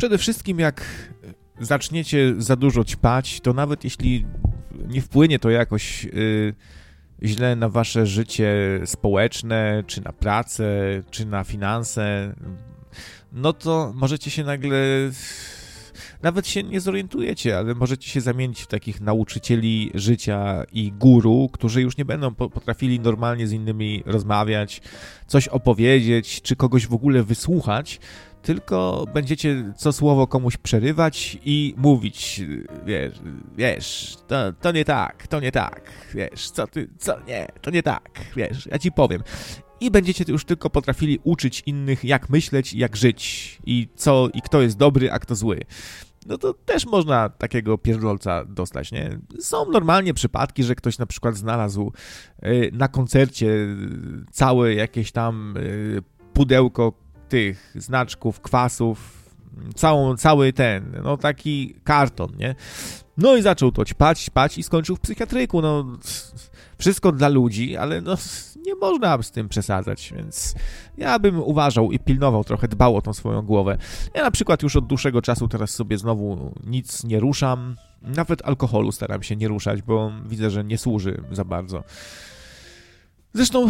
Przede wszystkim jak zaczniecie za dużo ćpać, to nawet jeśli nie wpłynie to jakoś źle na wasze życie społeczne, czy na pracę, czy na finanse, no to możecie się nagle, nawet się nie zorientujecie, ale możecie się zamienić w takich nauczycieli życia i guru, którzy już nie będą potrafili normalnie z innymi rozmawiać, coś opowiedzieć, czy kogoś w ogóle wysłuchać, tylko będziecie co słowo komuś przerywać i mówić, wiesz, to nie tak, wiesz, to nie tak, wiesz, ja ci powiem. I będziecie już tylko potrafili uczyć innych, jak myśleć, jak żyć i co i kto jest dobry, a kto zły. No to też można takiego pierdolca dostać, nie? Są normalnie przypadki, że ktoś na przykład znalazł na koncercie całe jakieś tam pudełko tych znaczków, kwasów, cały ten, no taki karton, nie? No i zaczął to ćpać i skończył w psychiatryku, no wszystko dla ludzi, ale no nie można z tym przesadzać, więc ja bym uważał i pilnował trochę, dbał o tą swoją głowę. Ja na przykład już od dłuższego czasu teraz sobie znowu nic nie ruszam, nawet alkoholu staram się nie ruszać, bo widzę, że nie służy za bardzo. Zresztą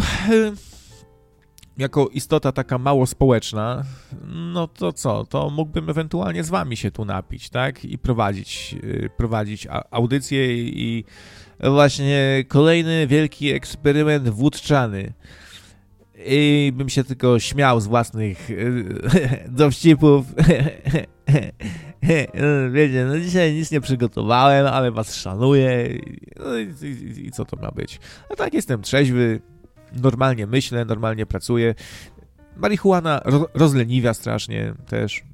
jako istota taka mało społeczna, no to co, to mógłbym ewentualnie z wami się tu napić, tak? I prowadzić audycję i właśnie kolejny wielki eksperyment wódczany. I bym się tylko śmiał z własnych dowcipów. Wiecie, no dzisiaj nic nie przygotowałem, ale was szanuję. No i co to ma być? A tak jestem trzeźwy. Normalnie myślę, normalnie pracuję. Marihuana rozleniwia strasznie też.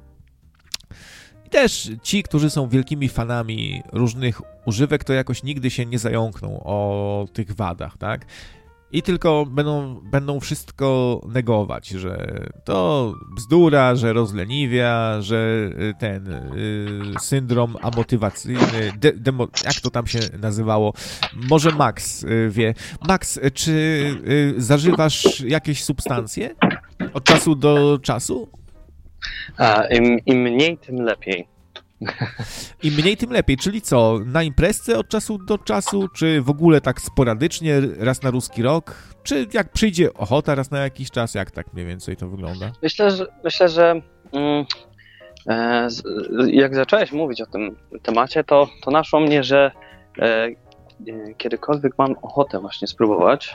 I też ci, którzy są wielkimi fanami różnych używek, to jakoś nigdy się nie zająkną o tych wadach, tak? I tylko będą wszystko negować, że to bzdura, że rozleniwia, że ten syndrom amotywacyjny, jak to tam się nazywało, może Max wie. Max, czy zażywasz jakieś substancje od czasu do czasu? Im mniej, tym lepiej. Im mniej, tym lepiej, czyli co, na imprezce od czasu do czasu, czy w ogóle tak sporadycznie, raz na ruski rok, czy jak przyjdzie ochota raz na jakiś czas, jak tak mniej więcej to wygląda? Myślę, że jak zacząłeś mówić o tym temacie, to naszło mnie, że kiedykolwiek mam ochotę właśnie spróbować,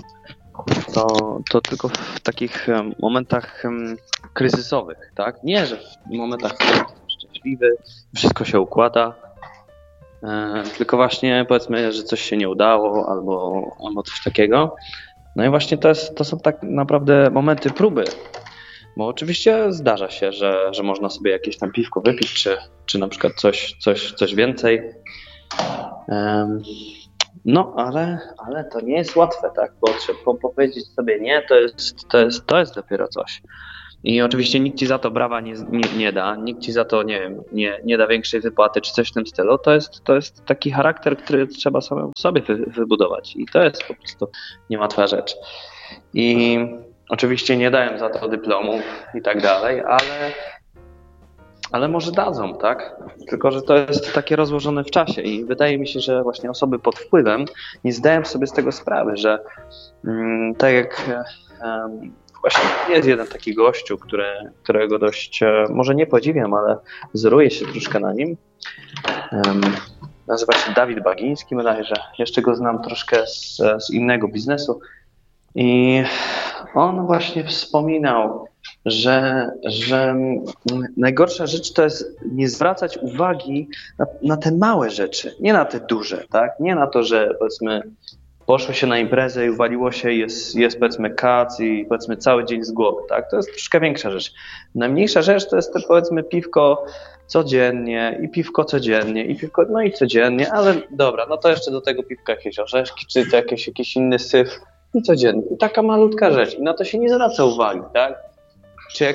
to tylko w takich momentach kryzysowych, tak? Nie, że w momentach, w których jestem szczęśliwy, wszystko się układa, tylko właśnie powiedzmy, że coś się nie udało albo coś takiego. No i właśnie to są tak naprawdę momenty próby, bo oczywiście zdarza się, że można sobie jakieś tam piwko wypić, czy na przykład coś więcej. No, ale to nie jest łatwe, tak? Bo trzeba powiedzieć sobie nie, to jest dopiero coś. I oczywiście nikt ci za to brawa nie da, nikt ci za to, nie wiem, nie da większej wypłaty czy coś w tym stylu. To jest taki charakter, który trzeba sobie wybudować i to jest po prostu niełatwa rzecz. I oczywiście nie dałem za to dyplomów i tak dalej, ale może dadzą, tak? Tylko że to jest takie rozłożone w czasie i wydaje mi się, że właśnie osoby pod wpływem nie zdają sobie z tego sprawy, że tak jak właśnie jest jeden taki gościu, którego dość, może nie podziwiam, ale wzoruję się troszkę na nim. Nazywa się Dawid Bagiński, bodajże. Jeszcze go znam troszkę z innego biznesu. I on właśnie wspominał, że najgorsza rzecz to jest nie zwracać uwagi na te małe rzeczy, nie na te duże, tak? Nie na to, że powiedzmy poszło się na imprezę i uwaliło się, jest powiedzmy kac i powiedzmy cały dzień z głowy, tak? To jest troszkę większa rzecz. Najmniejsza rzecz to jest to powiedzmy piwko codziennie i piwko codziennie i piwko, no i codziennie, ale dobra, no to jeszcze do tego piwka jakieś orzeszki, czy to jakiś inny syf i codziennie. I taka malutka rzecz i na to się nie zwraca uwagi, tak? Czy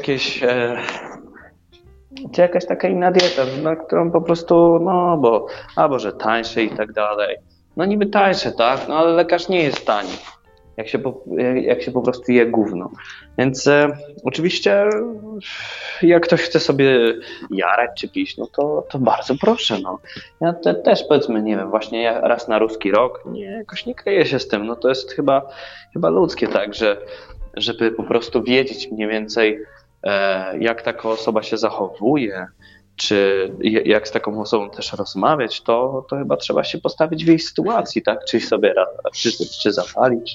jakaś taka inna dieta, na którą po prostu, no bo, albo że tańsze i tak dalej. No niby tańsze, tak? No ale lekarz nie jest tani. jak się po prostu je gówno. Więc oczywiście jak ktoś chce sobie jarać czy pić, no to bardzo proszę. No. Ja też powiedzmy, nie wiem, właśnie raz na ruski rok, jakoś nie kryję się z tym. No to jest chyba ludzkie tak, żeby po prostu wiedzieć mniej więcej jak taka osoba się zachowuje, czy jak z taką osobą też rozmawiać, to chyba trzeba się postawić w jej sytuacji, tak? Czy zapalić,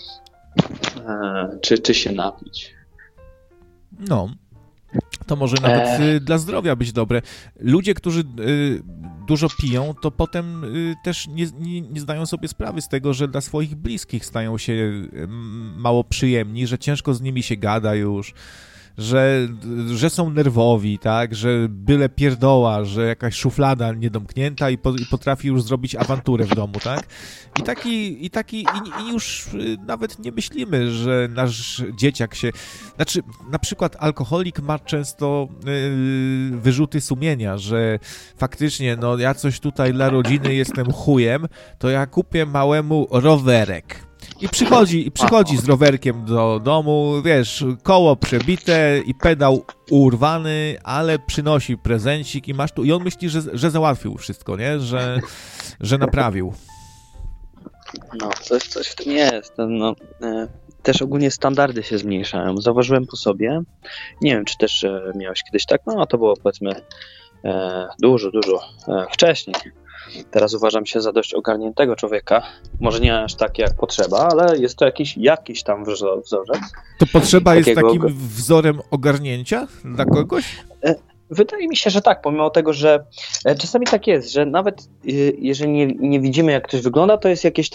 czy się napić. No, to może nawet dla zdrowia być dobre. Ludzie, którzy dużo piją, to potem też nie zdają sobie sprawy z tego, że dla swoich bliskich stają się mało przyjemni, że ciężko z nimi się gada już, że są nerwowi, tak, że byle pierdoła, że jakaś szuflada niedomknięta i potrafi już zrobić awanturę w domu, tak? I już nawet nie myślimy, że nasz dzieciak się... Znaczy, na przykład alkoholik ma często wyrzuty sumienia, że faktycznie, no ja coś tutaj dla rodziny jestem chujem, to ja kupię małemu rowerek. I przychodzi z rowerkiem do domu, wiesz, koło przebite i pedał urwany, ale przynosi prezencik i masz tu... I on myśli, że załatwił wszystko, nie? Że naprawił. No, coś w tym jest. No, też ogólnie standardy się zmniejszają. Zauważyłem po sobie. Nie wiem, czy też miałeś kiedyś tak, no to było powiedzmy dużo wcześniej. Teraz uważam się za dość ogarniętego człowieka. Może nie aż tak jak potrzeba, ale jest to jakiś tam wzorzec. To potrzeba jest takim wzorem ogarnięcia dla kogoś? Wydaje mi się, że tak, pomimo tego, że czasami tak jest, że nawet jeżeli nie widzimy, jak ktoś wygląda, to jest jakieś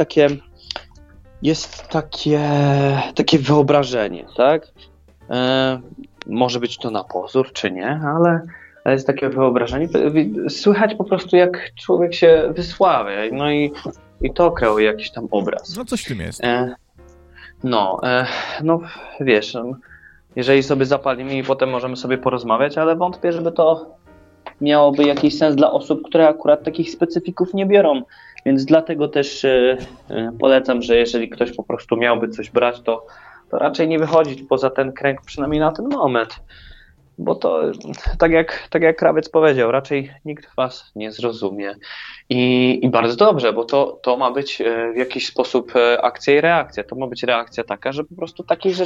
takie wyobrażenie, tak? Może być to na pozór, czy nie, ale jest takie wyobrażenie. Słychać po prostu, jak człowiek się wysławia, no i to kreuje jakiś tam obraz. No coś w tym jest. No wiesz, jeżeli sobie zapalimy i potem możemy sobie porozmawiać, ale wątpię, żeby to miałoby jakiś sens dla osób, które akurat takich specyfików nie biorą. Więc dlatego też polecam, że jeżeli ktoś po prostu miałby coś brać, to raczej nie wychodzić poza ten kręg, przynajmniej na ten moment. Bo to, tak jak krawiec powiedział, raczej nikt was nie zrozumie. I bardzo dobrze, bo to ma być w jakiś sposób akcja i reakcja. To ma być reakcja taka, że po prostu takich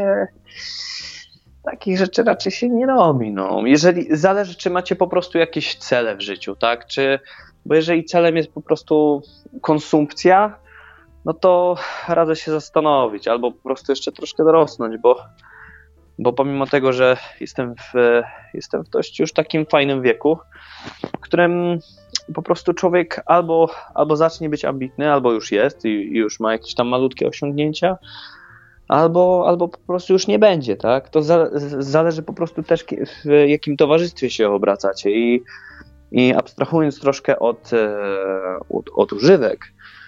rzeczy raczej się nie robi. No. Jeżeli zależy, czy macie po prostu jakieś cele w życiu, tak? Bo jeżeli celem jest po prostu konsumpcja, no to radzę się zastanowić, albo po prostu jeszcze troszkę dorosnąć, bo pomimo tego, że jestem w dość już takim fajnym wieku, w którym po prostu człowiek albo zacznie być ambitny, albo już jest i już ma jakieś tam malutkie osiągnięcia, albo po prostu już nie będzie, tak? To zależy po prostu też, w jakim towarzystwie się obracacie i abstrahując troszkę od używek,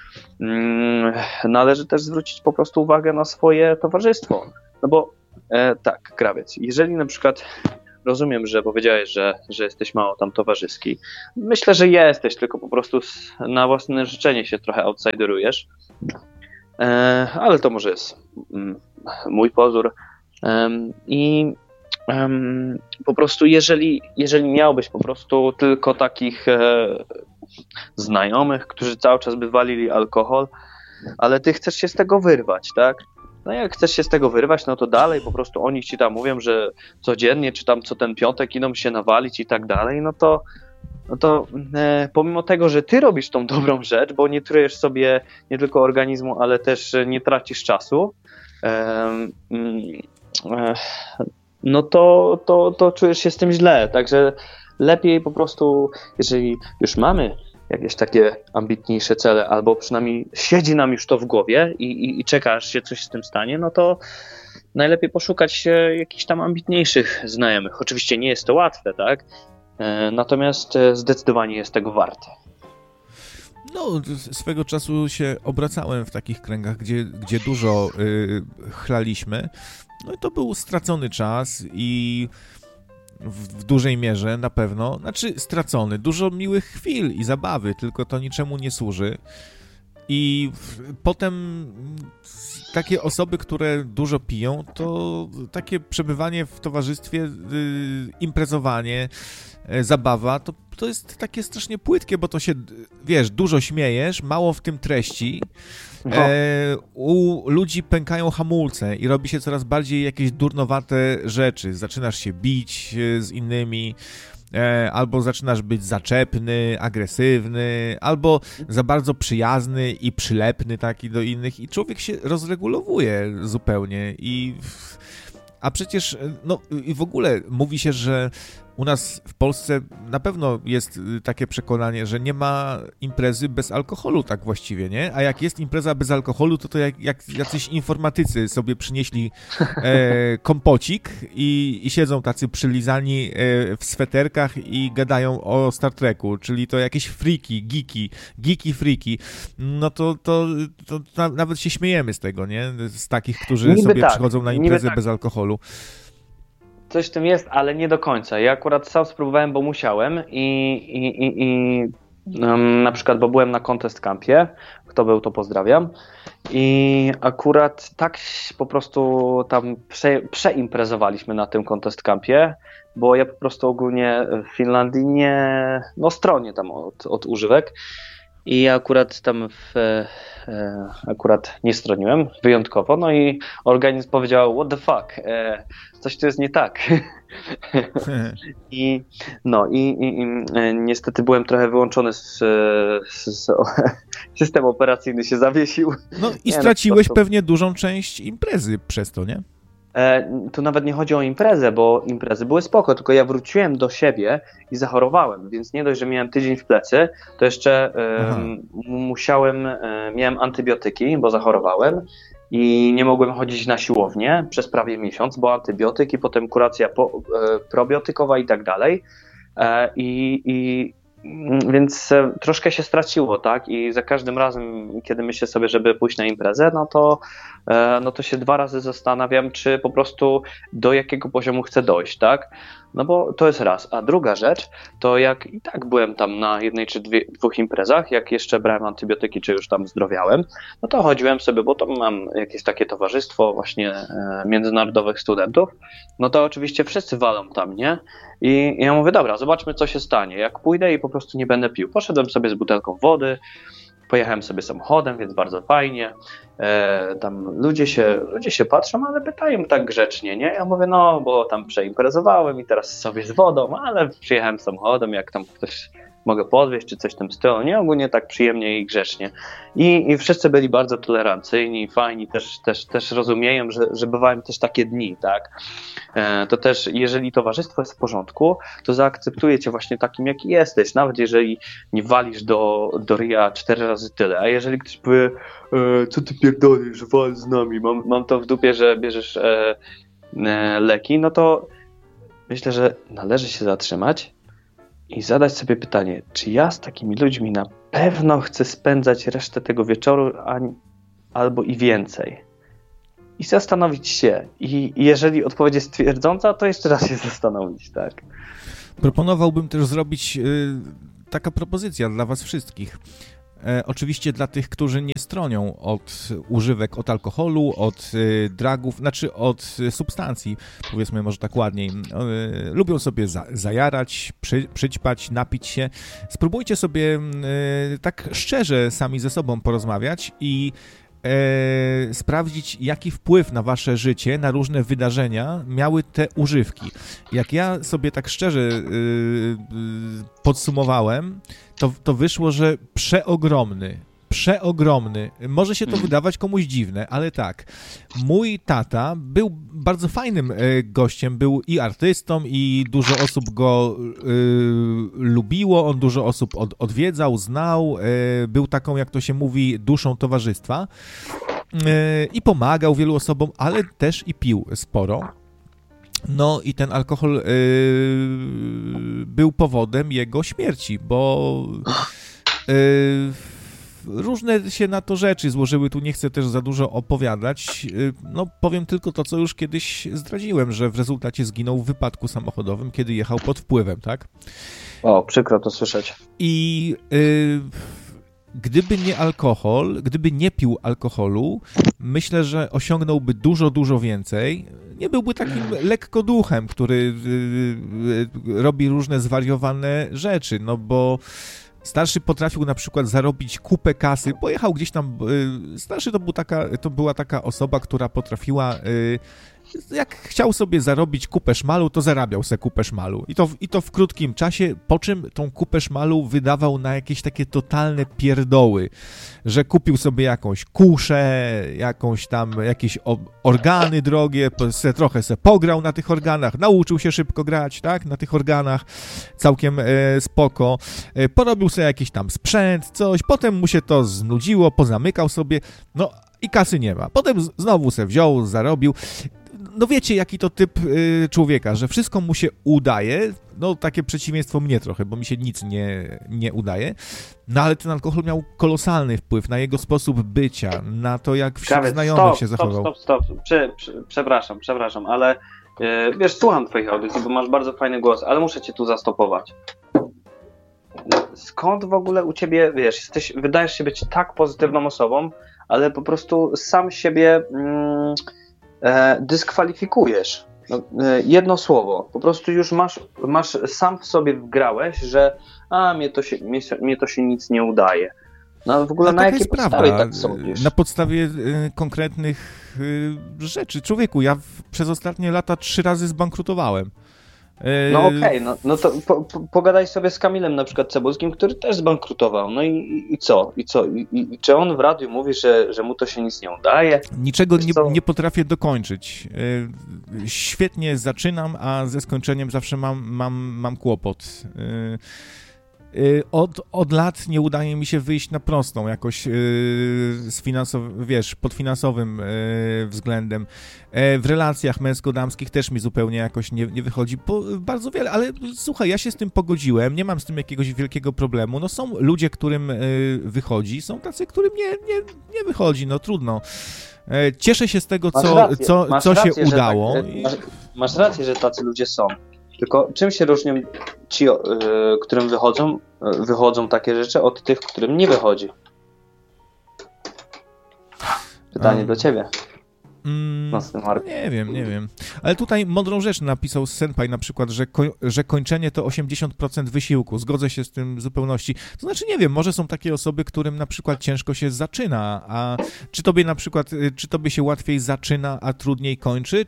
należy też zwrócić po prostu uwagę na swoje towarzystwo, no bo tak, krawiec, jeżeli na przykład rozumiem, że powiedziałeś, że jesteś mało tam towarzyski, myślę, że jesteś, tylko po prostu na własne życzenie się trochę outsiderujesz, ale to może jest mój pozór i po prostu jeżeli miałbyś po prostu tylko takich znajomych, którzy cały czas by walili alkohol, ale ty chcesz się z tego wyrwać, tak? No jak chcesz się z tego wyrwać, no to dalej po prostu oni ci tam mówią, że codziennie czy tam co ten piątek idą się nawalić i tak dalej, no to pomimo tego, że ty robisz tą dobrą rzecz, bo nie trujesz sobie nie tylko organizmu, ale też nie tracisz czasu, no to czujesz się z tym źle, także lepiej po prostu, jeżeli już mamy jakieś takie ambitniejsze cele, albo przynajmniej siedzi nam już to w głowie i czeka, aż się coś z tym stanie, no to najlepiej poszukać jakichś tam ambitniejszych znajomych. Oczywiście nie jest to łatwe, tak? Natomiast zdecydowanie jest tego warte. No, swego czasu się obracałem w takich kręgach, gdzie dużo chlaliśmy. No i to był stracony czas i w dużej mierze na pewno, znaczy stracony, dużo miłych chwil i zabawy, tylko to niczemu nie służy. I potem takie osoby, które dużo piją, to takie przebywanie w towarzystwie, imprezowanie, zabawa, to jest takie strasznie płytkie, bo to się, wiesz, dużo śmiejesz, mało w tym treści. U ludzi pękają hamulce i robi się coraz bardziej jakieś durnowate rzeczy. Zaczynasz się bić z innymi, albo zaczynasz być zaczepny, agresywny, albo za bardzo przyjazny i przylepny taki do innych i człowiek się rozregulowuje zupełnie a przecież, no i w ogóle mówi się, że u nas w Polsce na pewno jest takie przekonanie, że nie ma imprezy bez alkoholu tak właściwie, nie? A jak jest impreza bez alkoholu, to jak jacyś informatycy sobie przynieśli kompocik i siedzą tacy przylizani w sweterkach i gadają o Star Treku, czyli to jakieś freaki, geeki, no to nawet się śmiejemy z tego, nie? Z takich, którzy niby sobie tak, przychodzą na imprezę bez alkoholu. Coś w tym jest, ale nie do końca. Ja akurat sam spróbowałem, bo musiałem na przykład, bo byłem na Contest Campie, kto był, to pozdrawiam, i akurat tak po prostu tam przeimprezowaliśmy na tym Contest Campie, bo ja po prostu ogólnie w Finlandii stronię tam od używek i ja akurat tam akurat nie stroniłem wyjątkowo, no i organizm powiedział what the fuck, coś tu jest nie tak. I niestety byłem trochę wyłączony z system operacyjny się zawiesił. No i straciłeś pewnie dużą część imprezy przez to, nie? Tu nawet nie chodzi o imprezę, bo imprezy były spoko, tylko ja wróciłem do siebie i zachorowałem, więc nie dość, że miałem tydzień w plecy, to jeszcze miałem antybiotyki, bo zachorowałem i nie mogłem chodzić na siłownię przez prawie miesiąc, bo antybiotyk i potem kuracja probiotykowa i tak dalej. Więc troszkę się straciło, tak? I za każdym razem, kiedy myślę sobie, żeby pójść na imprezę, no to się 2 razy zastanawiam, czy po prostu do jakiego poziomu chcę dojść, tak? No bo to jest raz. A druga rzecz, to jak i tak byłem tam na jednej czy dwóch imprezach, jak jeszcze brałem antybiotyki, czy już tam zdrowiałem, no to chodziłem sobie, bo to mam jakieś takie towarzystwo właśnie międzynarodowych studentów, no to oczywiście wszyscy walą tam, nie? I ja mówię, dobra, zobaczmy, co się stanie, jak pójdę i po prostu nie będę pił. Poszedłem sobie z butelką wody, pojechałem sobie samochodem, więc bardzo fajnie. Tam ludzie się patrzą, ale pytają tak grzecznie, nie? Ja mówię, no, bo tam przeimprezowałem i teraz sobie z wodą, ale przyjechałem samochodem, jak tam ktoś mogę podwieźć, czy coś w tym stylu, nie? Ogólnie tak przyjemnie i grzecznie. I wszyscy byli bardzo tolerancyjni, fajni, też rozumieją, że bywają też takie dni, tak? To też, jeżeli towarzystwo jest w porządku, to zaakceptuje cię właśnie takim, jaki jesteś, nawet jeżeli nie walisz do ryja 4 razy tyle, a jeżeli ktoś powie, co ty pierdolisz, wal z nami, mam to w dupie, że bierzesz leki, no to myślę, że należy się zatrzymać i zadać sobie pytanie, czy ja z takimi ludźmi na pewno chcę spędzać resztę tego wieczoru albo i więcej. I zastanowić się. I jeżeli odpowiedź jest twierdząca, to jeszcze raz się zastanowić, tak. Proponowałbym też zrobić taka propozycja dla was wszystkich. Oczywiście dla tych, którzy nie stronią od używek, od alkoholu, od dragów, znaczy od substancji, powiedzmy może tak ładniej. Lubią sobie zajarać, przyćpać, napić się. Spróbujcie sobie tak szczerze sami ze sobą porozmawiać i sprawdzić, jaki wpływ na wasze życie, na różne wydarzenia miały te używki. Jak ja sobie tak szczerze podsumowałem, to wyszło, że przeogromny. Może się to wydawać komuś dziwne, ale tak. Mój tata był bardzo fajnym gościem, był i artystą, i dużo osób go lubiło, on dużo osób odwiedzał, znał, był taką, jak to się mówi, duszą towarzystwa i pomagał wielu osobom, ale też i pił sporo. No i ten alkohol był powodem jego śmierci, bo różne się na to rzeczy złożyły, tu nie chcę też za dużo opowiadać, no powiem tylko to, co już kiedyś zdradziłem, że w rezultacie zginął w wypadku samochodowym, kiedy jechał pod wpływem, tak? O, przykro to słyszeć. I gdyby nie pił alkoholu, myślę, że osiągnąłby dużo, dużo więcej. Nie byłby takim lekkoduchem, który robi różne zwariowane rzeczy, no bo starszy potrafił na przykład zarobić kupę kasy, pojechał gdzieś tam, starszy to była taka osoba, która potrafiła, jak chciał sobie zarobić kupę szmalu, to zarabiał sobie kupę szmalu. I to w krótkim czasie, po czym tą kupę szmalu wydawał na jakieś takie totalne pierdoły, że kupił sobie jakąś kuszę, jakieś organy drogie, trochę se pograł na tych organach, nauczył się szybko grać, tak, na tych organach, całkiem spoko, porobił sobie jakiś tam sprzęt, coś, potem mu się to znudziło, pozamykał sobie, no i kasy nie ma. Potem znowu se wziął, zarobił. No wiecie, jaki to typ człowieka, że wszystko mu się udaje, no takie przeciwieństwo mnie trochę, bo mi się nic nie udaje, no ale ten alkohol miał kolosalny wpływ na jego sposób bycia, na to, jak wśród znajomych się zachował. Stop. Przepraszam, ale wiesz, słucham twoich audycji, bo masz bardzo fajny głos, ale muszę cię tu zastopować. Skąd w ogóle u ciebie, wiesz, wydajesz się być tak pozytywną osobą, ale po prostu sam siebie dyskwalifikujesz. Jedno słowo. Po prostu już masz sam w sobie wgrałeś, że mnie to się nic nie udaje. No w ogóle na jakiej podstawie tak sądzisz? Na podstawie konkretnych rzeczy. Człowieku, ja przez ostatnie lata 3 razy zbankrutowałem. No okej, no to pogadaj sobie z Kamilem na przykład Cebulskim, który też zbankrutował. No i co? I czy on w radiu mówi, że mu to się nic nie udaje? Niczego nie potrafię dokończyć. Świetnie zaczynam, a ze skończeniem zawsze mam kłopot. Od lat nie udaje mi się wyjść na prostą jakoś pod finansowym względem. W relacjach męsko-damskich też mi zupełnie jakoś nie wychodzi bardzo wiele, ale słuchaj, ja się z tym pogodziłem, nie mam z tym jakiegoś wielkiego problemu. No są ludzie, którym wychodzi, są tacy, którym nie wychodzi, no trudno. Cieszę się z tego, co się udało. Masz rację, że tacy ludzie są. Tylko czym się różnią ci, którym wychodzą takie rzeczy, od tych, którym nie wychodzi? Pytanie do ciebie. Nie wiem. Ale tutaj mądrą rzecz napisał Senpai na przykład, że kończenie to 80% wysiłku. Zgodzę się z tym w zupełności. To znaczy, nie wiem, może są takie osoby, którym na przykład ciężko się zaczyna, a czy tobie się łatwiej zaczyna, a trudniej kończy,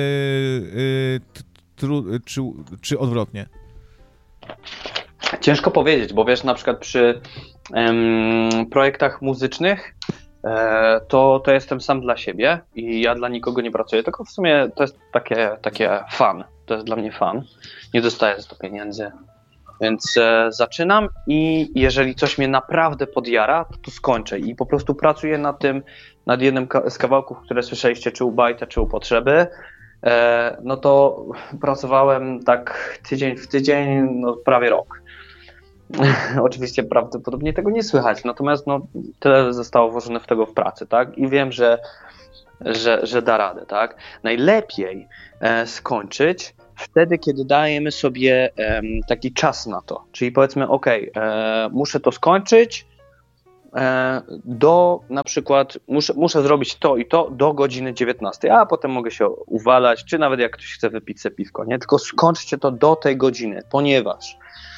czy odwrotnie? Ciężko powiedzieć, bo wiesz, na przykład przy projektach muzycznych to jestem sam dla siebie i ja dla nikogo nie pracuję, tylko w sumie to jest takie fan, to jest dla mnie fan, nie dostaję za to pieniędzy, więc zaczynam i jeżeli coś mnie naprawdę podjara, to skończę i po prostu pracuję nad jednym z kawałków, które słyszeliście, czy u Bajta, czy u Potrzeby. No to pracowałem tak tydzień w tydzień, no prawie rok. Oczywiście prawdopodobnie tego nie słychać, natomiast no, tyle zostało włożone w tego w pracy, tak? I wiem, że da radę, tak? Najlepiej skończyć wtedy, kiedy dajemy sobie taki czas na to. Czyli powiedzmy, muszę to skończyć, na przykład muszę zrobić to i to do godziny 19, a potem mogę się uwalać, czy nawet jak ktoś chce wypić sobie piwko, nie? Tylko skończcie to do tej godziny, ponieważ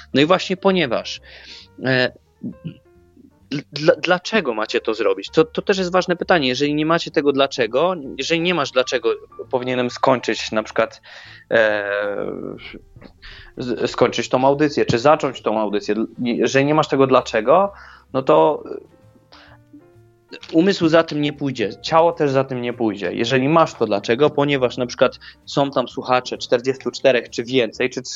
dlaczego macie to zrobić? To też jest ważne pytanie. Jeżeli nie macie tego dlaczego, jeżeli nie masz dlaczego, powinienem skończyć na przykład skończyć tą audycję, czy zacząć tą audycję. Jeżeli nie masz tego dlaczego, no to umysł za tym nie pójdzie, ciało też za tym nie pójdzie. Jeżeli masz to dlaczego, ponieważ na przykład są tam słuchacze 44 czy więcej, czy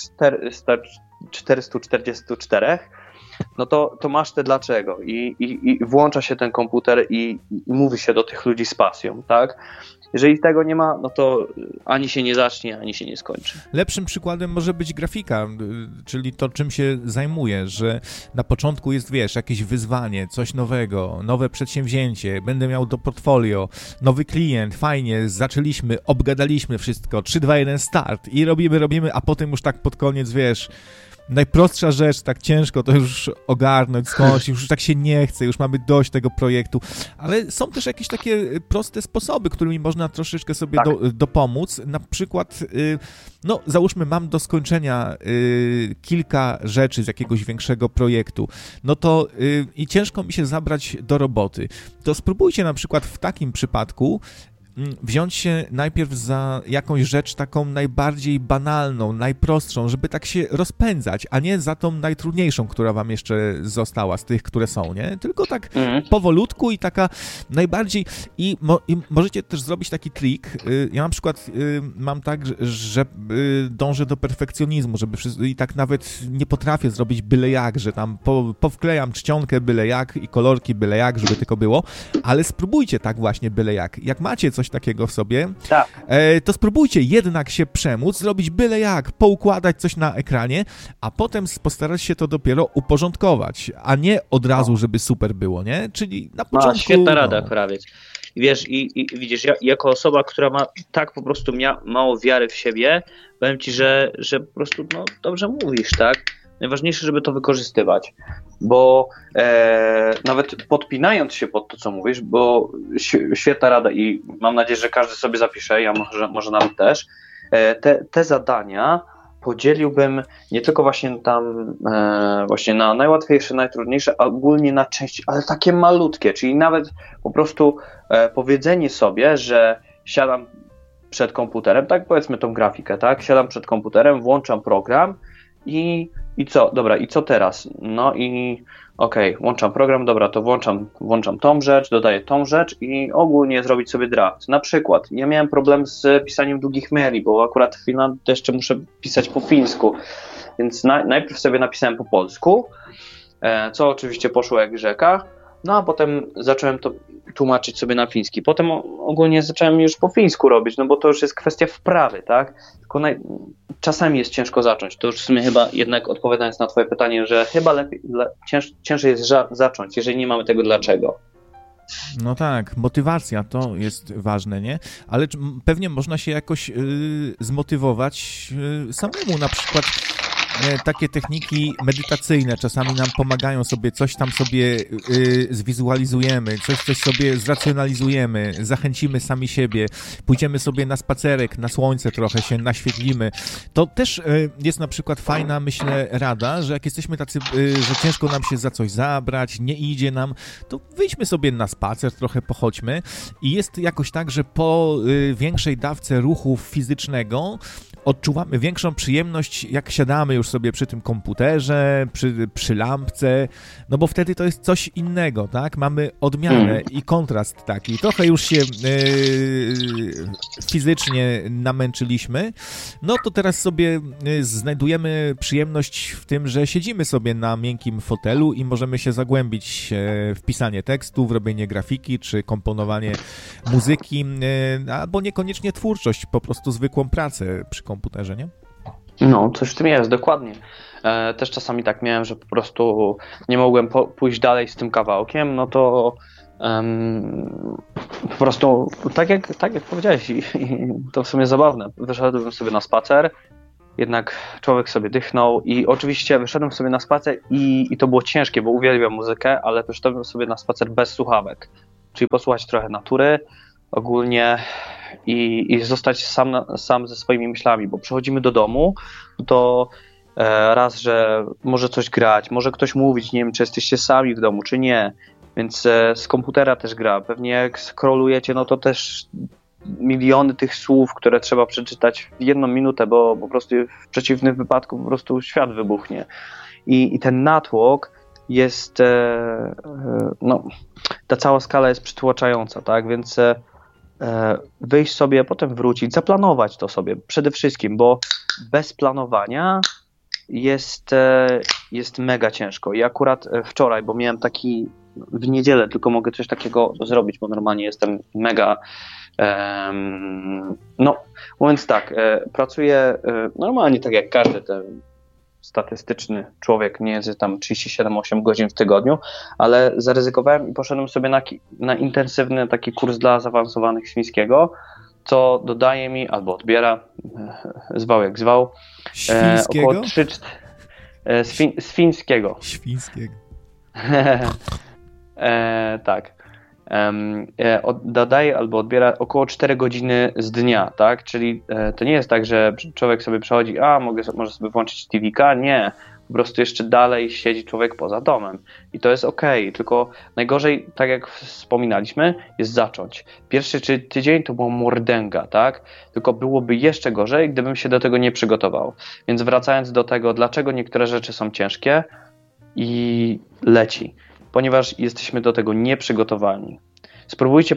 444, no to masz te dlaczego i włącza się ten komputer i mówi się do tych ludzi z pasją, tak? Jeżeli tego nie ma, no to ani się nie zacznie, ani się nie skończy. Lepszym przykładem może być grafika, czyli to, czym się zajmuję, że na początku jest, wiesz, jakieś wyzwanie, coś nowego, nowe przedsięwzięcie, będę miał do portfolio, nowy klient, fajnie, zaczęliśmy, obgadaliśmy wszystko, 3, 2, 1, start i robimy, a potem już tak pod koniec, wiesz, najprostsza rzecz, tak ciężko to już ogarnąć, skończyć, już tak się nie chce, już mamy dość tego projektu, ale są też jakieś takie proste sposoby, którymi można troszeczkę sobie dopomóc, na przykład, no załóżmy, mam do skończenia kilka rzeczy z jakiegoś większego projektu, no to i ciężko mi się zabrać do roboty, to spróbujcie na przykład w takim przypadku wziąć się najpierw za jakąś rzecz taką najbardziej banalną, najprostszą, żeby tak się rozpędzać, a nie za tą najtrudniejszą, która wam jeszcze została z tych, które są, nie? Tylko tak powolutku i taka najbardziej... I możecie też zrobić taki trik. Ja na przykład mam tak, że dążę do perfekcjonizmu, żeby i tak nawet nie potrafię zrobić byle jak, że tam powklejam czcionkę byle jak i kolorki byle jak, żeby tylko było, ale spróbujcie tak właśnie byle jak. Jak macie coś takiego w sobie, to spróbujcie jednak się przemóc, zrobić byle jak, poukładać coś na ekranie, a potem postarać się to dopiero uporządkować, a nie od razu, żeby super było, nie? Czyli na początku... Świetna rada, krawiec. I wiesz, i widzisz, ja jako osoba, która ma tak po prostu mało wiary w siebie, powiem ci, że po prostu dobrze mówisz, tak? Najważniejsze, żeby to wykorzystywać, bo nawet podpinając się pod to, co mówisz, bo świetna rada i mam nadzieję, że każdy sobie zapisze, ja może nawet też, te zadania podzieliłbym nie tylko właśnie tam właśnie na najłatwiejsze, najtrudniejsze, a ogólnie na części, ale takie malutkie, czyli nawet po prostu powiedzenie sobie, że siadam przed komputerem, tak powiedzmy tą grafikę, tak, siadam przed komputerem, włączam program i co? Dobra, i co teraz? No i okej, włączam program, dobra, to włączam tą rzecz, dodaję tą rzecz i ogólnie zrobić sobie draft. Na przykład, ja miałem problem z pisaniem długich maili, bo akurat w Finlandii jeszcze muszę pisać po fińsku, więc najpierw sobie napisałem po polsku, co oczywiście poszło jak rzeka, no a potem zacząłem to tłumaczyć sobie na fiński. Potem ogólnie zacząłem już po fińsku robić, no bo to już jest kwestia wprawy, tak? Tylko czasami jest ciężko zacząć. To już w sumie chyba jednak odpowiadając na twoje pytanie, że chyba ciężej jest zacząć, jeżeli nie mamy tego dlaczego. No tak, motywacja to jest ważne, nie? Ale pewnie można się jakoś zmotywować samemu, na przykład takie techniki medytacyjne czasami nam pomagają sobie, coś tam sobie zwizualizujemy, coś sobie zracjonalizujemy, zachęcimy sami siebie, pójdziemy sobie na spacerek, na słońce trochę się naświetlimy. To też jest na przykład fajna, myślę, rada, że jak jesteśmy tacy, że ciężko nam się za coś zabrać, nie idzie nam, to wyjdźmy sobie na spacer, trochę pochodźmy i jest jakoś tak, że po większej dawce ruchu fizycznego odczuwamy większą przyjemność, jak siadamy już sobie przy tym komputerze, przy lampce, no bo wtedy to jest coś innego, tak? Mamy odmianę i kontrast taki. Trochę już się fizycznie namęczyliśmy, no to teraz sobie znajdujemy przyjemność w tym, że siedzimy sobie na miękkim fotelu i możemy się zagłębić w pisanie tekstu, w robienie grafiki, czy komponowanie muzyki, albo niekoniecznie twórczość, po prostu zwykłą pracę przy komputerze, nie? No, coś w tym jest, dokładnie. Też czasami tak miałem, że po prostu nie mogłem pójść dalej z tym kawałkiem, no to po prostu tak jak powiedziałeś i to w sumie zabawne, wyszedłem sobie na spacer, jednak człowiek sobie dychnął i oczywiście wyszedłem sobie na spacer i to było ciężkie, bo uwielbiam muzykę, ale wyszedłem sobie na spacer bez słuchawek, czyli posłuchać trochę natury ogólnie i zostać sam ze swoimi myślami, bo przychodzimy do domu, to raz, że może coś grać, może ktoś mówić, nie wiem, czy jesteście sami w domu, czy nie, więc z komputera też gra. Pewnie jak scrollujecie, no to też miliony tych słów, które trzeba przeczytać w 1 minutę, bo po prostu w przeciwnym wypadku po prostu świat wybuchnie. I ten natłok jest, no, ta cała skala jest przytłaczająca, tak, więc wyjść sobie, potem wrócić, zaplanować to sobie przede wszystkim, bo bez planowania jest mega ciężko. I akurat wczoraj, bo miałem taki w niedzielę, tylko mogę coś takiego zrobić, bo normalnie jestem mega no, mówiąc tak, pracuję normalnie tak jak każdy ten statystyczny człowiek, nie jest tam 37-8 godzin w tygodniu, ale zaryzykowałem i poszedłem sobie na intensywny taki kurs dla zaawansowanych świńskiego, co dodaje mi, albo odbiera, zwał jak zwał, świńskiego? Około Z fińskiego. Świńskiego. Tak. Dodaje albo odbiera około 4 godziny z dnia, tak? Czyli to nie jest tak, że człowiek sobie przechodzi, może sobie włączyć TV-ka, nie. Po prostu jeszcze dalej siedzi człowiek poza domem i to jest okej, tylko najgorzej, tak jak wspominaliśmy, jest zacząć. Pierwszy tydzień to była mordęga, tak? Tylko byłoby jeszcze gorzej, gdybym się do tego nie przygotował. Więc wracając do tego, dlaczego niektóre rzeczy są ciężkie i leci. Ponieważ jesteśmy do tego nieprzygotowani. Spróbujcie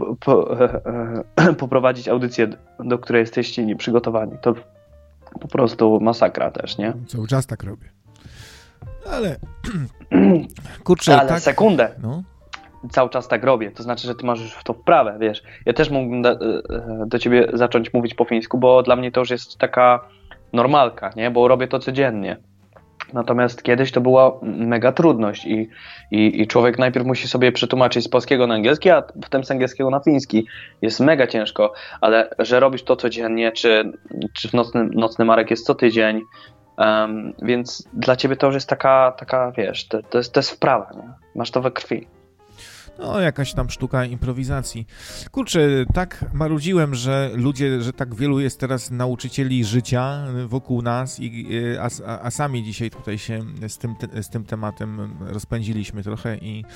poprowadzić audycję, do której jesteście nieprzygotowani. To po prostu masakra też, nie? Cały czas tak robię. Ale kurczę, ale tak... sekundę. No. Cały czas tak robię. To znaczy, że ty masz już w to wprawę, wiesz. Ja też mógłbym do ciebie zacząć mówić po fińsku, bo dla mnie to już jest taka normalka, nie? Bo robię to codziennie. Natomiast kiedyś to była mega trudność i człowiek najpierw musi sobie przetłumaczyć z polskiego na angielski, a potem z angielskiego na fiński. Jest mega ciężko, ale że robisz to codziennie, czy nocny Marek jest co tydzień, więc dla ciebie to już jest taka wiesz, to jest wprawa, nie? Masz to we krwi. No, jakaś tam sztuka improwizacji. Kurczę, tak marudziłem, że tak wielu jest teraz nauczycieli życia wokół nas, a sami dzisiaj tutaj się z tym tematem rozpędziliśmy trochę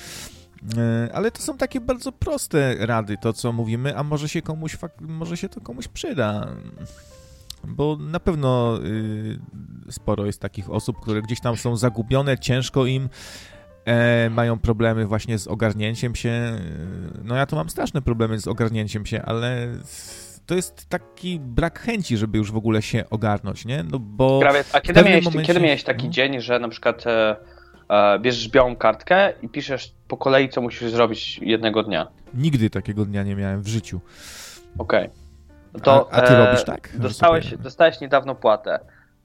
ale to są takie bardzo proste rady, to co mówimy, a może się to komuś przyda. Bo na pewno sporo jest takich osób, które gdzieś tam są zagubione, ciężko im, mają problemy właśnie z ogarnięciem się. No ja to mam straszne problemy z ogarnięciem się, ale to jest taki brak chęci, żeby już w ogóle się ogarnąć, nie? No bo Krawiec, a kiedy miałeś taki dzień, że na przykład bierzesz białą kartkę i piszesz po kolei, co musisz zrobić jednego dnia? Nigdy takiego dnia nie miałem w życiu. Okej. A ty robisz tak? Dostałeś niedawno płatę.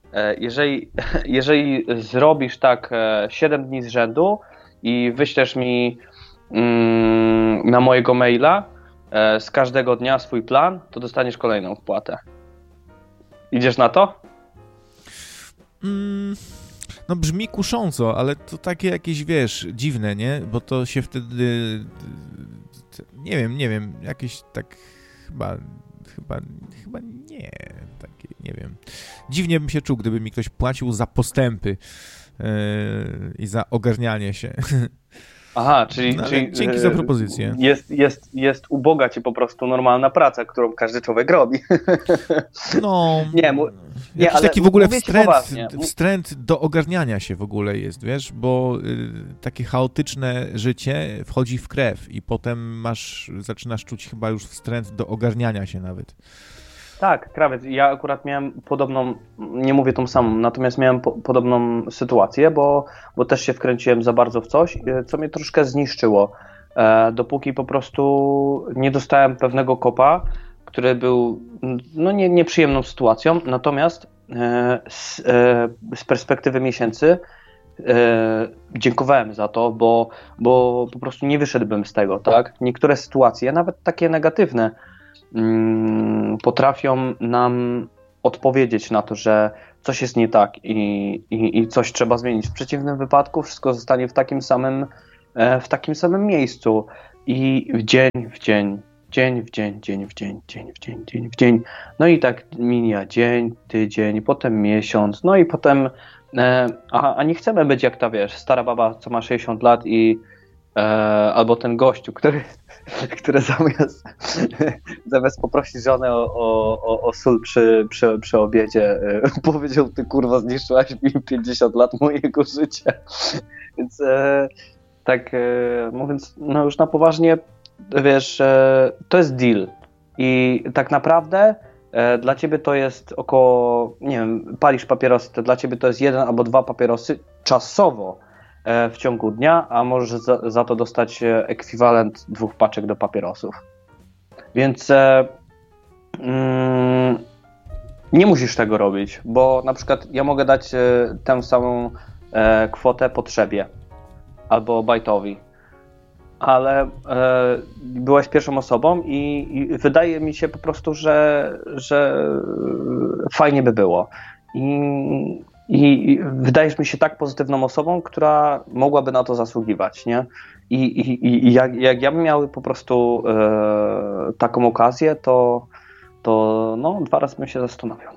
Jeżeli zrobisz tak 7 dni z rzędu i wyślesz mi na mojego maila z każdego dnia swój plan, to dostaniesz kolejną wpłatę. Idziesz na to? No brzmi kusząco, ale to takie jakieś, wiesz, dziwne, nie? Bo to się wtedy, nie wiem, jakieś tak chyba nie, takie, nie wiem. Dziwnie bym się czuł, gdyby mi ktoś płacił za postępy i za ogarnianie się. Aha, czyli dzięki za propozycję. Jest uboga ci po prostu normalna praca, którą każdy człowiek robi. No, jakiś taki w ogóle wstręt do ogarniania się w ogóle jest, wiesz, bo takie chaotyczne życie wchodzi w krew i potem zaczynasz czuć chyba już wstręt do ogarniania się nawet. Tak, krawiec. Ja akurat miałem podobną, nie mówię tą samą, natomiast miałem podobną sytuację, bo też się wkręciłem za bardzo w coś, co mnie troszkę zniszczyło. Dopóki po prostu nie dostałem pewnego kopa, który był nieprzyjemną sytuacją, natomiast z perspektywy miesięcy dziękowałem za to, bo po prostu nie wyszedłbym z tego, tak? Niektóre sytuacje, nawet takie negatywne, potrafią nam odpowiedzieć na to, że coś jest nie tak i coś trzeba zmienić. W przeciwnym wypadku wszystko zostanie w takim samym miejscu i dzień w dzień. No i tak mija dzień, tydzień, potem miesiąc, no i potem a nie chcemy być jak ta, wiesz, stara baba, co ma 60 lat albo ten gościu, który zamiast poprosić żonę o sól przy obiedzie, powiedział: ty kurwa, zniszczyłaś mi 50 lat mojego życia. Więc tak mówiąc, no już na poważnie, wiesz, to jest deal i tak naprawdę dla ciebie to jest około, nie wiem, palisz papierosy, to dla ciebie to jest 1 albo 2 papierosy czasowo w ciągu dnia, a możesz za to dostać ekwiwalent 2 paczek do papierosów. Więc nie musisz tego robić, bo na przykład ja mogę dać tę samą kwotę potrzebie albo bajtowi, ale byłaś pierwszą osobą i wydaje mi się po prostu, że fajnie by było. I wydajesz mi się tak pozytywną osobą, która mogłaby na to zasługiwać, nie? I jak ja bym miał po prostu taką okazję, to no, 2 razy bym się zastanawiał.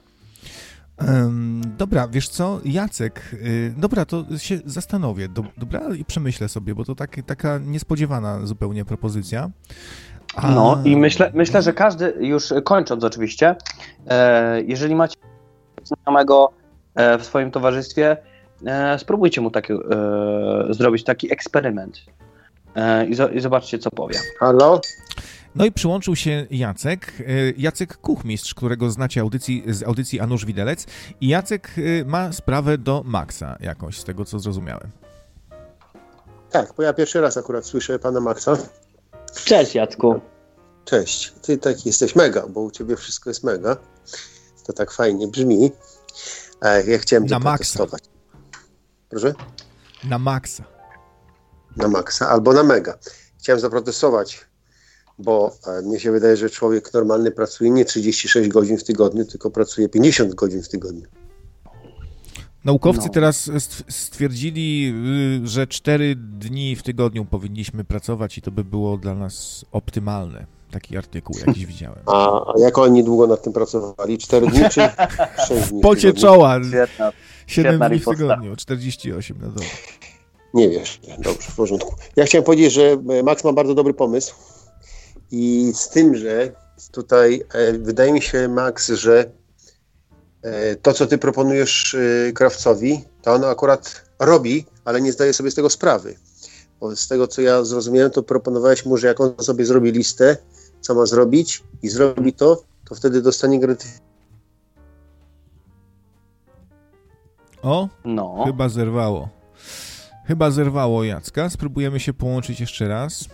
Dobra, wiesz co, Jacek, dobra, to się zastanowię, dobra, i przemyślę sobie, bo to taka niespodziewana zupełnie propozycja. No i myślę, że każdy, już kończąc oczywiście, jeżeli macie znajomego w swoim towarzystwie, spróbujcie mu zrobić taki eksperyment i zobaczcie, co powie. Halo? No i przyłączył się Jacek Kuchmistrz, którego znacie z audycji Anusz Widelec, i Jacek ma sprawę do Maxa jakąś, z tego co zrozumiałem. Tak, bo ja pierwszy raz akurat słyszę pana Maxa. Cześć, Jacku. Cześć, ty taki jesteś mega, bo u ciebie wszystko jest mega. To tak fajnie brzmi. Ja chciałem zaprotestować. Proszę? Na Maxa. Na Maxa albo na mega. Chciałem zaprotestować, bo mnie się wydaje, że człowiek normalny pracuje nie 36 godzin w tygodniu, tylko pracuje 50 godzin w tygodniu. Naukowcy teraz stwierdzili, że 4 dni w tygodniu powinniśmy pracować i to by było dla nas optymalne. Taki artykuł jakiś widziałem. A jak oni długo nad tym pracowali? 4 dni czy 6 dni? Pocie czoła. 7 dni w riposta. tygodniu, 48 na dobę. Nie wiesz, dobrze, w porządku. Ja chciałem powiedzieć, że Max ma bardzo dobry pomysł i z tym, że tutaj wydaje mi się, Max, że to, co ty proponujesz Krawcowi, to on akurat robi, ale nie zdaje sobie z tego sprawy. Bo z tego, co ja zrozumiałem, to proponowałeś mu, że jak on sobie zrobi listę, co ma zrobić i zrobi to wtedy dostanie gratyfikację. O, No. Chyba zerwało Jacka. Spróbujemy się połączyć jeszcze raz.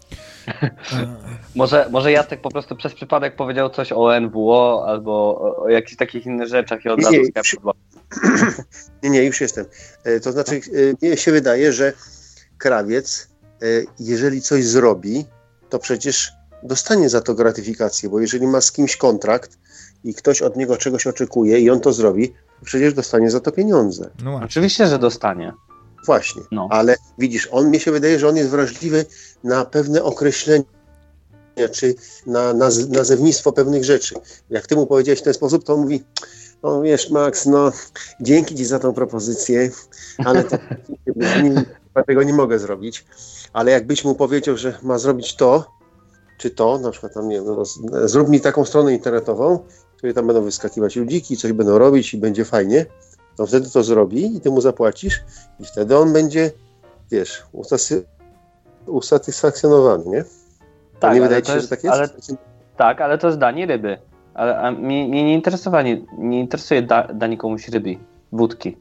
Może Jacek po prostu przez przypadek powiedział coś o NWO albo o jakichś takich innych rzeczach i od razu Nie, już jestem. To znaczy, mnie się wydaje, że Krawiec, jeżeli coś zrobi, to przecież dostanie za to gratyfikację, bo jeżeli ma z kimś kontrakt i ktoś od niego czegoś oczekuje i on to zrobi, to przecież dostanie za to pieniądze. No oczywiście, że dostanie. Właśnie, no. Ale widzisz, mnie się wydaje, że on jest wrażliwy na pewne określenia, czy na nazewnictwo pewnych rzeczy. Jak ty mu powiedziałeś w ten sposób, to on mówi, no wiesz, Max, no dzięki ci za tą propozycję, ale tego nie mogę zrobić. Ale jakbyś mu powiedział, że ma zrobić to, czy to, na przykład tam, nie wiem, zrób mi taką stronę internetową, w której tam będą wyskakiwać ludziki, coś będą robić i będzie fajnie, to wtedy to zrobi i ty mu zapłacisz i wtedy on będzie, wiesz, usatysfakcjonowany, nie? Tak, nie wydaje ci się, że tak jest? Ale to jest danie ryby. A mnie nie interesuje danie komuś ryby, wódki.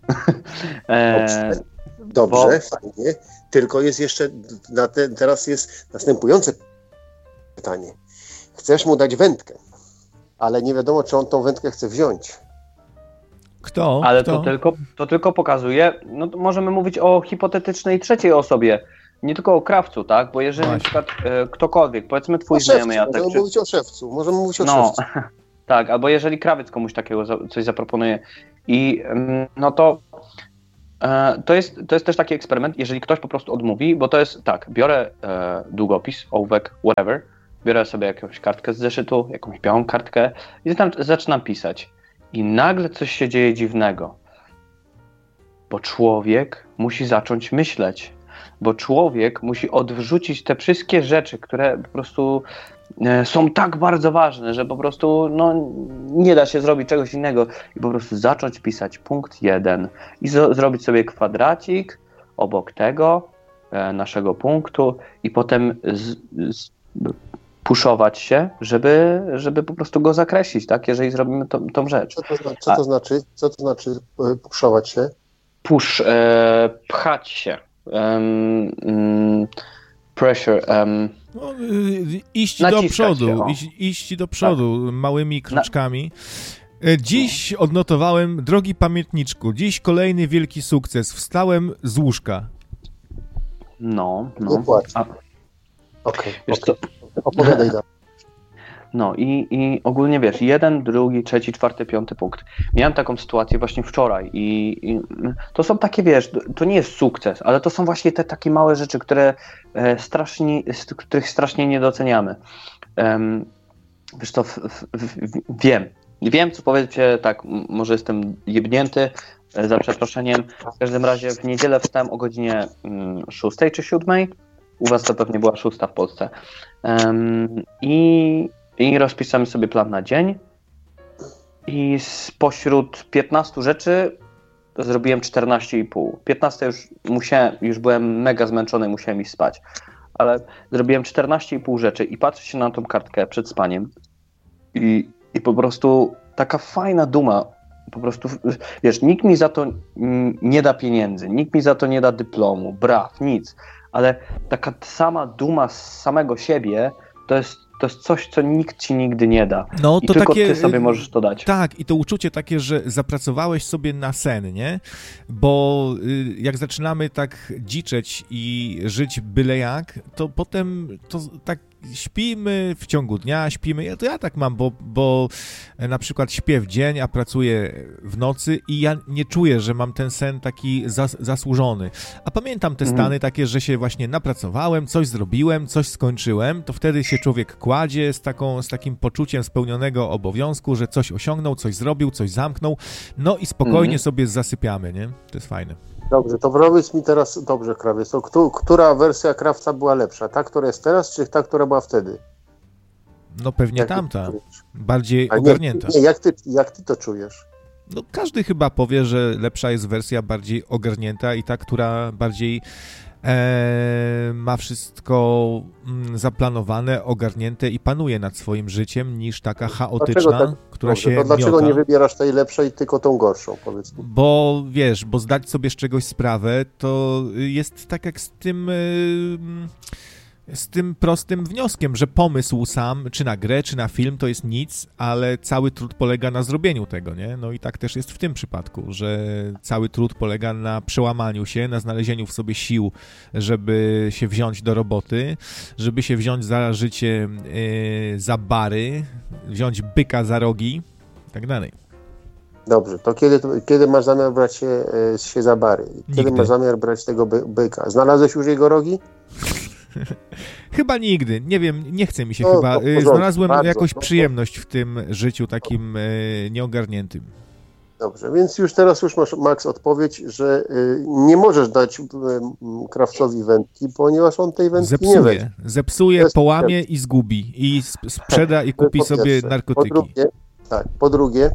Dobrze, fajnie. Tylko jest jeszcze, teraz jest następujące pytanie. Chcesz mu dać wędkę, ale nie wiadomo, czy on tą wędkę chce wziąć. Kto? Ale to tylko pokazuje, no to możemy mówić o hipotetycznej trzeciej osobie, nie tylko o krawcu, tak? Bo jeżeli na przykład ktokolwiek, powiedzmy twój znajomy Jacek... Możemy mówić o szewcu, szewcu. Tak, albo jeżeli krawiec komuś takiego coś zaproponuje i no to jest też taki eksperyment, jeżeli ktoś po prostu odmówi, bo to jest tak, biorę długopis, ołówek, whatever, biorę sobie jakąś kartkę z zeszytu, jakąś białą kartkę i zaczynam pisać. I nagle coś się dzieje dziwnego, bo człowiek musi zacząć myśleć, bo człowiek musi odwrzucić te wszystkie rzeczy, które po prostu są tak bardzo ważne, że po prostu no, nie da się zrobić czegoś innego i po prostu zacząć pisać punkt 1 i zrobić sobie kwadracik obok tego naszego punktu i potem puszować się, żeby po prostu go zakreślić, tak? Jeżeli zrobimy tą rzecz. Co to znaczy puszować się? Pchać się. Pressure. Iść do przodu, iść do przodu małymi kroczkami. Dziś odnotowałem, drogi pamiętniczku, dziś kolejny wielki sukces. Wstałem z łóżka. No. Okej. Opowiadaj dalej. No i ogólnie wiesz, 1, 2, 3, 4, 5 punkt. Miałem taką sytuację właśnie wczoraj i to są takie, wiesz, to nie jest sukces, ale to są właśnie te takie małe rzeczy, których strasznie nie doceniamy. Wiesz to, wiem, co powiecie, tak, może jestem jebnięty, za przeproszeniem. W każdym razie w niedzielę wstałem o godzinie 6 czy 7. U was to pewnie była 6 w Polsce. I rozpisałem sobie plan na dzień i spośród 15 rzeczy zrobiłem 14,5. 15 już byłem mega zmęczony, musiałem iść spać. Ale zrobiłem 14,5 rzeczy i patrzę się na tą kartkę przed spaniem i po prostu taka fajna duma. Po prostu, wiesz, nikt mi za to nie da pieniędzy, nikt mi za to nie da dyplomu, braw, nic. Ale taka sama duma z samego siebie to jest coś, co nikt ci nigdy nie da. No, i to tylko takie, ty sobie możesz to dać. Tak, i to uczucie takie, że zapracowałeś sobie na sen, nie? Bo jak zaczynamy tak dziczeć i żyć byle jak, to potem to tak śpimy w ciągu dnia, śpimy, ja tak mam, bo na przykład śpię w dzień, a pracuję w nocy i ja nie czuję, że mam ten sen taki zasłużony. A pamiętam te stany takie, że się właśnie napracowałem, coś zrobiłem, coś skończyłem, to wtedy się człowiek kładzie z takim poczuciem spełnionego obowiązku, że coś osiągnął, coś zrobił, coś zamknął, no i spokojnie sobie zasypiamy, nie? To jest fajne. Dobrze, to powiedz mi teraz, dobrze, Krawiec, to która wersja Krawca była lepsza? Ta, która jest teraz, czy ta, która była wtedy? No pewnie tamta, bardziej ogarnięta. Nie, jak ty to czujesz? No każdy chyba powie, że lepsza jest wersja bardziej ogarnięta i ta, która bardziej ma wszystko zaplanowane, ogarnięte i panuje nad swoim życiem, niż taka chaotyczna, która się dlaczego miota. nie wybierasz tej lepszej, tylko tą gorszą, powiedz mi? Bo wiesz, bo zdać sobie z czegoś sprawę, to jest tak jak z tym prostym wnioskiem, że pomysł sam, czy na grę, czy na film, to jest nic, ale cały trud polega na zrobieniu tego, nie? No i tak też jest w tym przypadku, że cały trud polega na przełamaniu się, na znalezieniu w sobie sił, żeby się wziąć do roboty, żeby się wziąć za życie, za bary, wziąć byka za rogi i tak dalej. Dobrze, to kiedy masz zamiar brać się za bary? Kiedy Nigdy. masz zamiar brać tego byka? Znalazłeś już jego rogi? Chyba nigdy, nie wiem, nie chce mi się No, chyba. to w porządku, Znalazłem bardzo, jakąś no. przyjemność w tym życiu takim nieogarniętym. Dobrze, więc teraz masz, Max, odpowiedź, że nie możesz dać Krawcowi wędki, ponieważ on tej wędki nie weźmie. Zepsuje, połamie i zgubi. I sprzeda i kupi sobie narkotyki. Po drugie,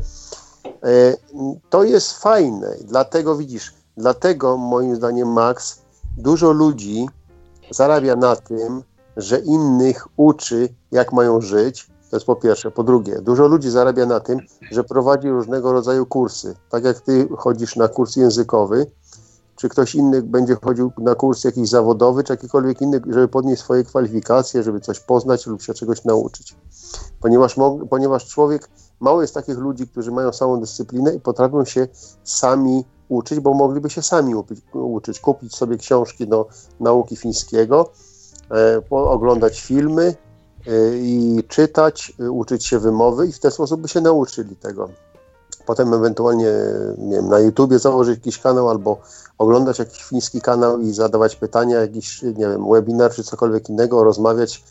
to jest fajne, dlatego moim zdaniem, Max, dużo ludzi zarabia na tym, że innych uczy, jak mają żyć. To jest po pierwsze. Po drugie, dużo ludzi zarabia na tym, że prowadzi różnego rodzaju kursy. Tak jak ty chodzisz na kurs językowy, czy ktoś inny będzie chodził na kurs jakiś zawodowy, czy jakikolwiek inny, żeby podnieść swoje kwalifikacje, żeby coś poznać lub się czegoś nauczyć. Ponieważ człowiek, mało jest takich ludzi, którzy mają samą dyscyplinę i potrafią się sami uczyć, bo mogliby się sami uczyć, kupić sobie książki do nauki fińskiego, oglądać filmy i czytać, uczyć się wymowy i w ten sposób by się nauczyli tego. Potem ewentualnie, nie wiem, na YouTubie założyć jakiś kanał albo oglądać jakiś fiński kanał i zadawać pytania, jakiś, nie wiem, webinar czy cokolwiek innego, rozmawiać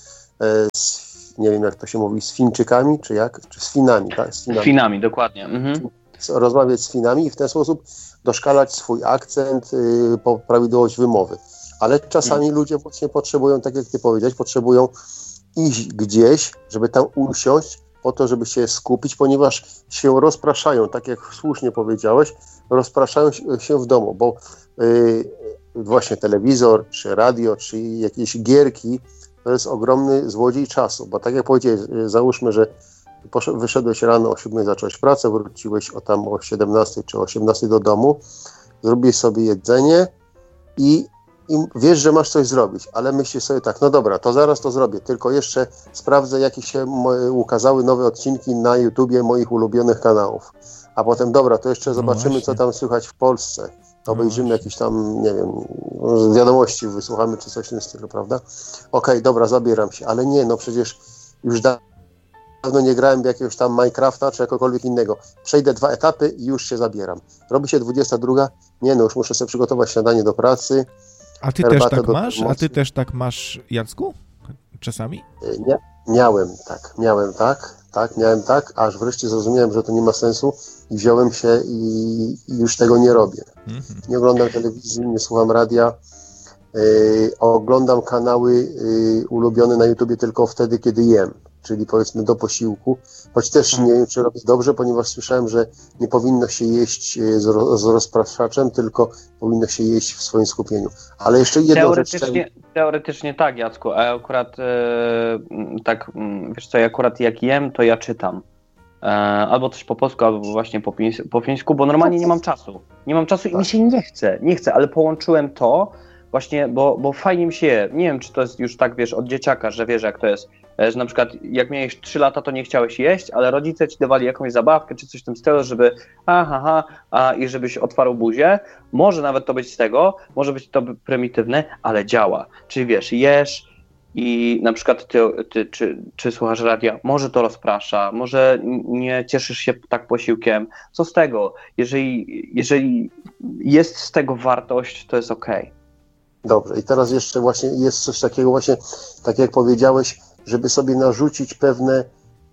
nie wiem jak to się mówi, z Fińczykami, czy z Finami, tak? Z Finami, dokładnie. Rozmawiać z Finami i w ten sposób doszkalać swój akcent, prawidłowość wymowy. Ale czasami ludzie właśnie potrzebują, tak jak ty powiedziałeś, potrzebują iść gdzieś, żeby tam usiąść, po to, żeby się skupić, ponieważ się rozpraszają, tak jak słusznie powiedziałeś, rozpraszają się w domu, bo właśnie telewizor, czy radio, czy jakieś gierki, to jest ogromny złodziej czasu, bo tak jak powiedziałeś, załóżmy, że wyszedłeś rano o 7 zacząłeś pracę, wróciłeś o 17 czy 18 do domu, zrobisz sobie jedzenie i wiesz, że masz coś zrobić, ale myślisz sobie tak, no dobra, to zaraz to zrobię, tylko jeszcze sprawdzę, jakie się ukazały nowe odcinki na YouTubie moich ulubionych kanałów. A potem, dobra, to jeszcze zobaczymy, co tam słychać w Polsce. Obejrzymy jakieś tam, nie wiem, wiadomości wysłuchamy, czy coś w tym stylu, prawda? Okej, dobra, zabieram się, ale nie, no przecież już dawno nie grałem w jakiegoś tam Minecrafta czy jakokolwiek innego. Przejdę 2 etapy i już się zabieram. Robi się 22, nie no, już muszę sobie przygotować śniadanie do pracy. A ty też tak masz? A ty też tak masz, Jacku? Czasami? Nie, miałem tak, aż wreszcie zrozumiałem, że to nie ma sensu i wziąłem się i już tego nie robię. Nie oglądam telewizji, nie słucham radia, oglądam kanały ulubione na YouTubie tylko wtedy, kiedy jem, czyli powiedzmy do posiłku, choć też nie wiem, czy robię dobrze, ponieważ słyszałem, że nie powinno się jeść z rozpraszaczem, tylko powinno się jeść w swoim skupieniu. Ale jeszcze jedną rzecz... Teoretycznie tak, Jacku, a akurat wiesz co, akurat jak jem, to ja czytam. Albo coś po polsku, albo właśnie po fińsku, bo normalnie nie mam czasu. Nie mam czasu i mi się nie chce, ale połączyłem to właśnie, bo fajnie mi się je. Nie wiem, czy to jest już tak, wiesz, od dzieciaka, że wiesz, jak to jest, że na przykład jak miałeś 3 lata, to nie chciałeś jeść, ale rodzice ci dawali jakąś zabawkę, czy coś w tym stylu, żeby i żebyś otwarł buzię. Może nawet to być z tego, może być to prymitywne, ale działa. Czyli wiesz, jesz i na przykład ty czy słuchasz radia, może to rozprasza, może nie cieszysz się tak posiłkiem. Co z tego? Jeżeli jest z tego wartość, to jest okej. Dobrze, i teraz jeszcze właśnie jest coś takiego właśnie, tak jak powiedziałeś, żeby sobie narzucić pewne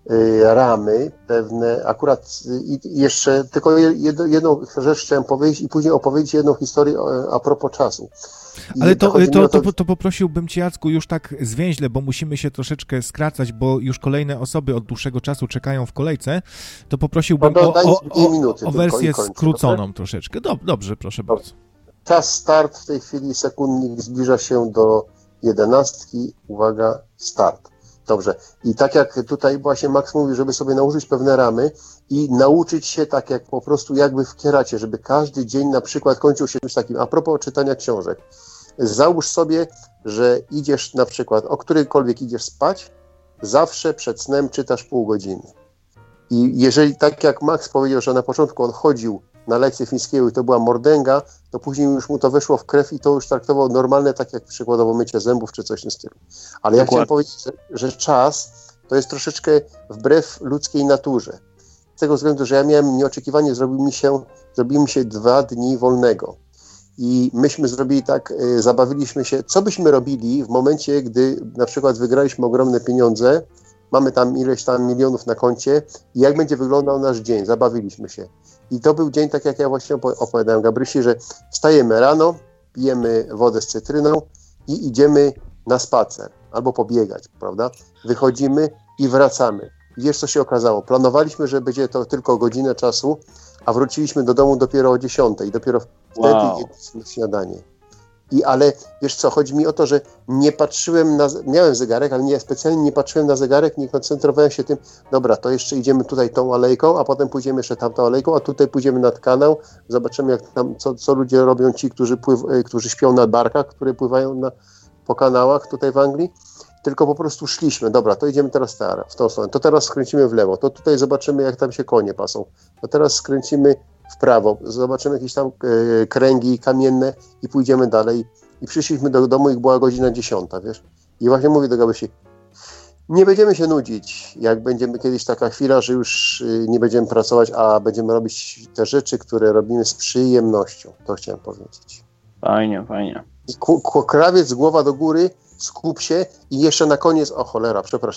ramy, pewne akurat i jeszcze tylko jedną rzecz chciałem powiedzieć i później opowiedzieć jedną historię a propos czasu. Ale to poprosiłbym Cię, Jacku, już tak zwięźle, bo musimy się troszeczkę skracać, bo już kolejne osoby od dłuższego czasu czekają w kolejce, to poprosiłbym o wersję skróconą troszeczkę. Dobrze, proszę bardzo. Czas start w tej chwili, sekundnik zbliża się do 11. Uwaga, start. Dobrze. I tak jak tutaj właśnie Max mówi, żeby sobie nałożyć pewne ramy i nauczyć się tak jak po prostu jakby w kieracie, żeby każdy dzień na przykład kończył się czymś takim. A propos czytania książek. Załóż sobie, że idziesz na przykład, o którejkolwiek idziesz spać, zawsze przed snem czytasz pół godziny. I jeżeli tak jak Max powiedział, że na początku on chodził na lekcję fińskiego i to była mordęga, to później już mu to weszło w krew i to już traktował normalne, tak jak przykładowo mycie zębów czy coś w tym stylu. Ale ja chciałem powiedzieć, że czas to jest troszeczkę wbrew ludzkiej naturze. Z tego względu, że ja miałem nieoczekiwanie, zrobiło mi się 2 dni wolnego. I myśmy zrobili tak, zabawiliśmy się, co byśmy robili w momencie, gdy na przykład wygraliśmy ogromne pieniądze, mamy tam ileś tam milionów na koncie i jak będzie wyglądał nasz dzień, zabawiliśmy się. I to był dzień, tak jak ja właśnie opowiadałem Gabrysi, że wstajemy rano, pijemy wodę z cytryną i idziemy na spacer albo pobiegać, prawda? Wychodzimy i wracamy. I wiesz, co się okazało? Planowaliśmy, że będzie to tylko godzinę czasu, a wróciliśmy do domu dopiero o 10:00 i dopiero wtedy jedliśmy śniadanie. Ale wiesz co, chodzi mi o to, że nie patrzyłem miałem zegarek, ale specjalnie nie patrzyłem na zegarek, nie koncentrowałem się tym, dobra, to jeszcze idziemy tutaj tą alejką, a potem pójdziemy jeszcze tamtą alejką, a tutaj pójdziemy nad kanał, zobaczymy jak tam, co ludzie robią ci, którzy śpią na barkach, które pływają po kanałach tutaj w Anglii, tylko po prostu szliśmy, dobra, to idziemy teraz w tą stronę, to teraz skręcimy w lewo, to tutaj zobaczymy jak tam się konie pasą, to teraz skręcimy w prawo, zobaczymy jakieś tam kręgi kamienne i pójdziemy dalej. I przyszliśmy do domu i była godzina 10:00, wiesz. I właśnie mówię do Gabrysi, nie będziemy się nudzić, jak będziemy kiedyś taka chwila, że już nie będziemy pracować, a będziemy robić te rzeczy, które robimy z przyjemnością. To chciałem powiedzieć. Fajnie, fajnie. I krawiec, głowa do góry, skup się i jeszcze na koniec, o cholera, przepraszam.